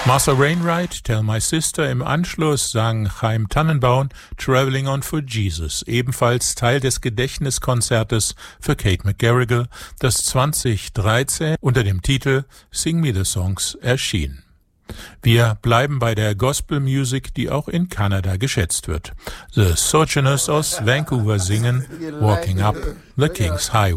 Martha Wainwright, Tell My Sister. Im Anschluss sang Chaim Tannenbaum Traveling on for Jesus, ebenfalls Teil des Gedächtniskonzertes für Kate McGarrigle, das 2013 unter dem Titel Sing Me the Songs erschien. Wir bleiben bei der Gospel Music, die auch in Kanada geschätzt wird. The Sojourners aus Vancouver singen Walking Up the King's Highway.